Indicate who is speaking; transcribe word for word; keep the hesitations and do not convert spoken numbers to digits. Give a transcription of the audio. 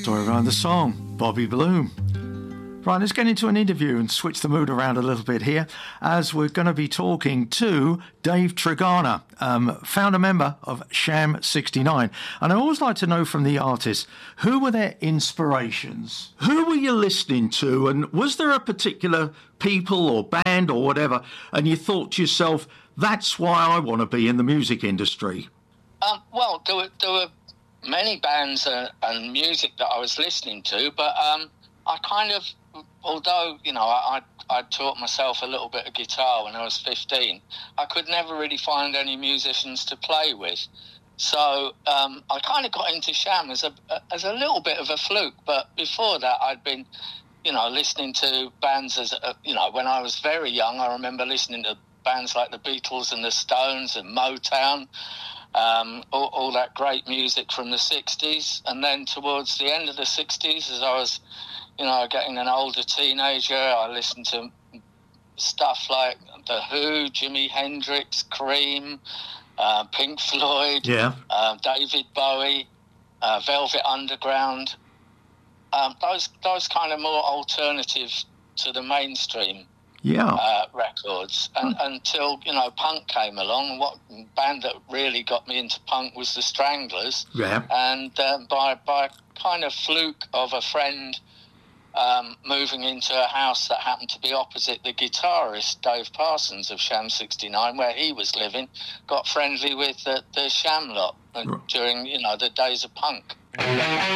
Speaker 1: story behind the song, Bobby Bloom. Right, let's get into an interview and switch the mood around a little bit here, as we're going to be talking to Dave Tregarna, um, founder member of Sham sixty-nine. And I always like to know from the artists, who were their inspirations? Who were you listening to? And was there a particular people or band or whatever, and you thought to yourself, that's why I want to be in the music industry?
Speaker 2: Um, well, there were, there were many bands uh, and music that I was listening to, but um, I kind of, although, you know, I, I, I taught myself a little bit of guitar when I was fifteen, I could never really find any musicians to play with. So um, I kind of got into Sham as a, as a little bit of a fluke, but before that I'd been, you know, listening to bands as, a, you know, when I was very young, I remember listening to bands like the Beatles and the Stones and Motown, um, all, all that great music from the sixties. And then towards the end of the sixties, as I was, you know, getting an older teenager, I listened to stuff like The Who, Jimi Hendrix, Cream, uh, Pink Floyd,
Speaker 1: yeah.
Speaker 2: uh, David Bowie, uh, Velvet Underground. Um, those those kind of more alternative to the mainstream
Speaker 1: yeah.
Speaker 2: uh, records. And, oh. Until, you know, punk came along. What band that really got me into punk was the Stranglers.
Speaker 1: Yeah.
Speaker 2: And uh, by by kind of fluke of a friend Um, moving into a house that happened to be opposite the guitarist Dave Parsons of Sham sixty-nine, where he was living, got friendly with the, the Sham lot during, you know, the days of punk.